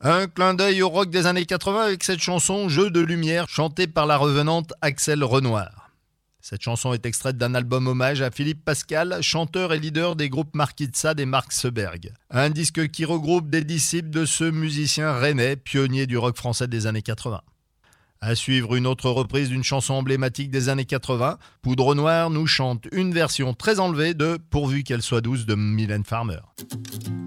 Un clin d'œil au rock des années 80 avec cette chanson Jeu de lumière chantée par la revenante Axel Renoir. Cette chanson est extraite d'un album hommage à Philippe Pascal, chanteur et leader des groupes Marquis de Sade et Marc Seberg. Un disque qui regroupe des disciples de ce musicien rennais, pionnier du rock français des années 80. À suivre une autre reprise d'une chanson emblématique des années 80, Poudre Noire nous chante une version très enlevée de Pourvu qu'elle soit douce de Mylène Farmer.